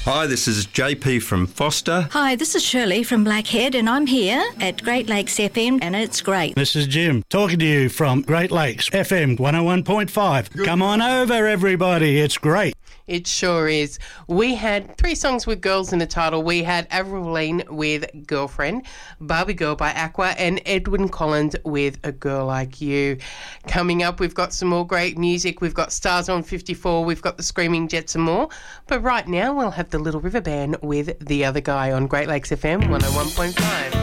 Hi, this is JP from Foster. Hi, this is Shirley from Blackhead, and I'm here at Great Lakes FM, and it's great. This is Jim talking to you from Great Lakes FM 101.5. Come on over, everybody. It's great. It sure is. We had 3 songs with girls in the title. We had Avril Lavigne with Girlfriend, Barbie Girl by Aqua, and Edwyn Collins with A Girl Like You. Coming up, we've got some more great music. We've got Stars on 54. We've got the Screaming Jets and more. But right now, we'll have the Little River Band with The Other Guy on Great Lakes FM 101.5.